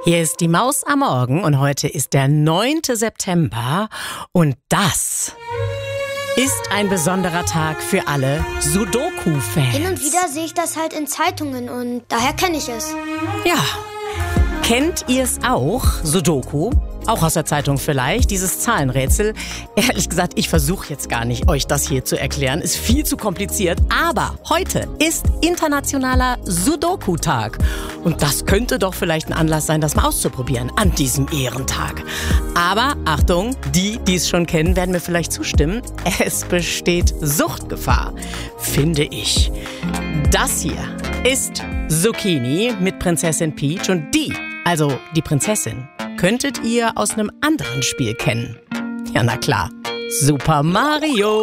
Hier ist die Maus am Morgen und heute ist der 9. September und das ist ein besonderer Tag für alle Sudoku-Fans. Hin und wieder sehe ich das halt in Zeitungen und daher kenne ich es. Ja, kennt ihr es auch, Sudoku? Auch aus der Zeitung vielleicht, dieses Zahlenrätsel. Ehrlich gesagt, ich versuche jetzt gar nicht, euch das hier zu erklären. Ist viel zu kompliziert. Aber heute ist internationaler Sudoku-Tag. Und das könnte doch vielleicht ein Anlass sein, das mal auszuprobieren an diesem Ehrentag. Aber Achtung, die es schon kennen, werden mir vielleicht zustimmen. Es besteht Suchtgefahr, finde ich. Das hier ist Zucchini mit Prinzessin Peach und die Prinzessin, könntet ihr aus einem anderen Spiel kennen. Ja, na klar. Super Mario.